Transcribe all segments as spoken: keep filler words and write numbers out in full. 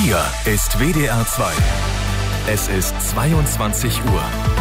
Hier ist W D R zwei. Es ist zweiundzwanzig Uhr.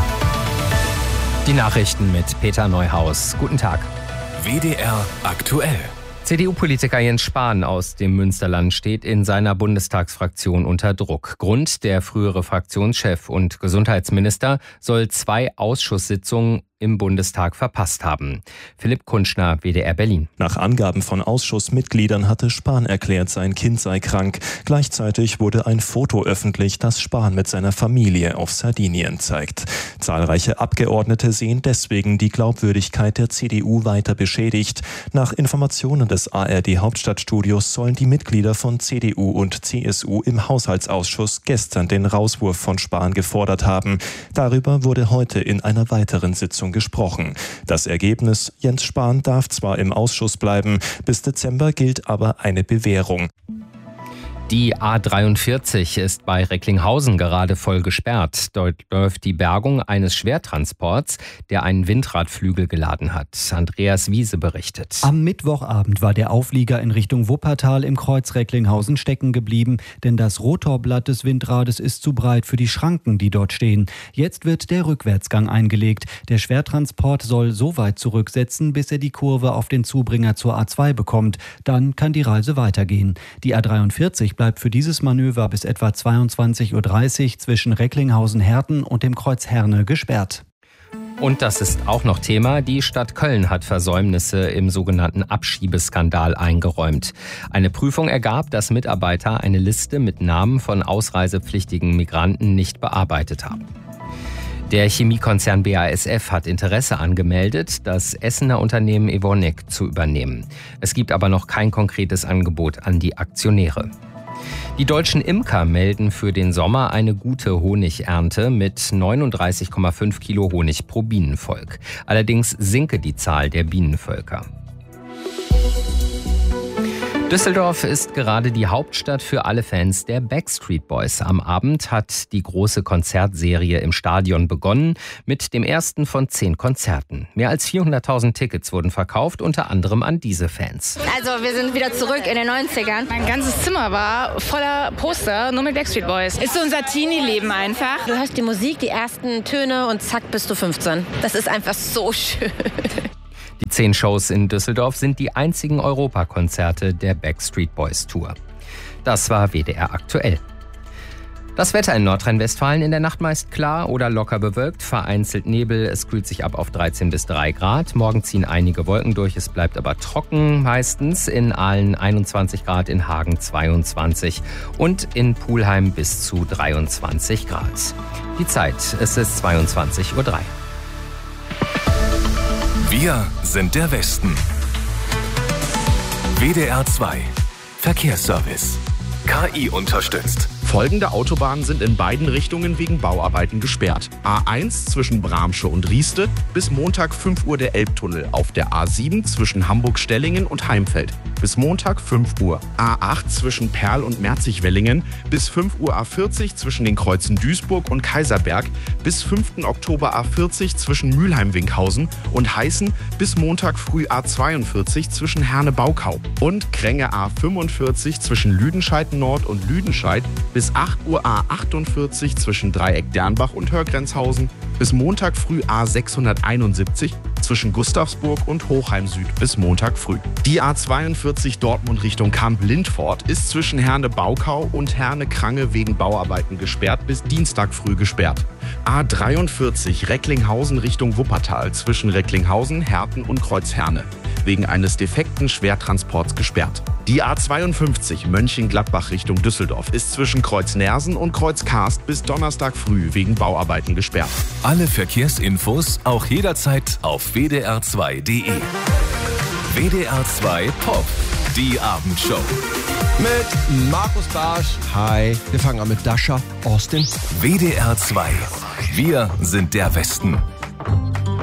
Die Nachrichten mit Peter Neuhaus. Guten Tag. W D R aktuell. C D U-Politiker Jens Spahn aus dem Münsterland steht in seiner Bundestagsfraktion unter Druck. Grund: der frühere Fraktionschef und Gesundheitsminister soll zwei Ausschusssitzungen im Bundestag verpasst haben. Philipp Kunschner, W D R Berlin. Nach Angaben von Ausschussmitgliedern hatte Spahn erklärt, sein Kind sei krank. Gleichzeitig wurde ein Foto öffentlich, das Spahn mit seiner Familie auf Sardinien zeigt. Zahlreiche Abgeordnete sehen deswegen die Glaubwürdigkeit der C D U weiter beschädigt. Nach Informationen des A R D-Hauptstadtstudios sollen die Mitglieder von C D U und C S U im Haushaltsausschuss gestern den Rauswurf von Spahn gefordert haben. Darüber wurde heute in einer weiteren Sitzung gesprochen. Das Ergebnis: Jens Spahn darf zwar im Ausschuss bleiben, bis Dezember gilt aber eine Bewährung. Die A dreiundvierzig ist bei Recklinghausen gerade voll gesperrt. Dort läuft die Bergung eines Schwertransports, der einen Windradflügel geladen hat. Andreas Wiese berichtet. Am Mittwochabend war der Auflieger in Richtung Wuppertal im Kreuz Recklinghausen stecken geblieben, denn das Rotorblatt des Windrades ist zu breit für die Schranken, die dort stehen. Jetzt wird der Rückwärtsgang eingelegt. Der Schwertransport soll so weit zurücksetzen, bis er die Kurve auf den Zubringer zur A zwei bekommt. Dann kann die Reise weitergehen. Die A dreiundvierzig bleibt für dieses Manöver bis etwa zweiundzwanzig Uhr dreißig zwischen Recklinghausen-Herten und dem Kreuz Herne gesperrt. Und das ist auch noch Thema. Die Stadt Köln hat Versäumnisse im sogenannten Abschiebeskandal eingeräumt. Eine Prüfung ergab, dass Mitarbeiter eine Liste mit Namen von ausreisepflichtigen Migranten nicht bearbeitet haben. Der Chemiekonzern B A S F hat Interesse angemeldet, das Essener Unternehmen Evonik zu übernehmen. Es gibt aber noch kein konkretes Angebot an die Aktionäre. Die deutschen Imker melden für den Sommer eine gute Honigernte mit neununddreißig Komma fünf Kilo Honig pro Bienenvolk. Allerdings sinke die Zahl der Bienenvölker. Düsseldorf ist gerade die Hauptstadt für alle Fans der Backstreet Boys. Am Abend hat die große Konzertserie im Stadion begonnen mit dem ersten von zehn Konzerten. Mehr als vierhunderttausend Tickets wurden verkauft, unter anderem an diese Fans. Also wir sind wieder zurück in den neunzigern. Mein ganzes Zimmer war voller Poster, nur mit Backstreet Boys. Ist so unser Teenie-Leben einfach. Du hörst die Musik, die ersten Töne und zack bist du fünfzehn. Das ist einfach so schön. Die zehn Shows in Düsseldorf sind die einzigen Europakonzerte der Backstreet Boys Tour. Das war W D R aktuell. Das Wetter in Nordrhein-Westfalen: in der Nacht meist klar oder locker bewölkt, vereinzelt Nebel, es kühlt sich ab auf dreizehn bis drei Grad. Morgen ziehen einige Wolken durch, es bleibt aber trocken meistens. In Aalen einundzwanzig Grad, in Hagen zweiundzwanzig und in Pulheim bis zu dreiundzwanzig Grad. Die Zeit: es ist zweiundzwanzig Uhr drei. Wir sind der Westen. W D R zwei Verkehrsservice. K I unterstützt. Folgende Autobahnen sind in beiden Richtungen wegen Bauarbeiten gesperrt. A eins zwischen Bramsche und Rieste, bis Montag fünf Uhr der Elbtunnel. Auf der A sieben zwischen Hamburg-Stellingen und Heimfeld, bis Montag fünf Uhr. A acht zwischen Perl und Merzig-Wellingen, bis fünf Uhr A vierzig zwischen den Kreuzen Duisburg und Kaiserberg, bis fünften Oktober A vierzig zwischen Mülheim-Winkhausen und Heißen, bis Montag früh A zweiundvierzig zwischen Herne-Baukau und Kränge A fünfundvierzig zwischen Lüdenscheid-Nord und Lüdenscheid, bis acht Uhr A achtundvierzig zwischen Dreieck-Dernbach und Hörgrenzhausen, bis Montag früh A sechshunderteinundsiebzig zwischen Gustavsburg und Hochheim Süd bis Montag früh. Die A zweiundvierzig Dortmund Richtung Kamp-Lindfort ist zwischen Herne-Baukau und Herne-Krange wegen Bauarbeiten gesperrt, bis Dienstag früh gesperrt. A dreiundvierzig Recklinghausen Richtung Wuppertal zwischen Recklinghausen, Herten und Kreuz Herne wegen eines defekten Schwertransports gesperrt. Die A zweiundfünfzig Mönchengladbach Richtung Düsseldorf ist zwischen Kreuz Nersen und Kreuz Karst bis Donnerstag früh wegen Bauarbeiten gesperrt. Alle Verkehrsinfos auch jederzeit auf w d r zwei punkt d e. W D R zwei Pop, die Abendshow. Mit Markus Barsch. Hi. Wir fangen an mit Dasha Austin. W D R zwei. Wir sind der Westen.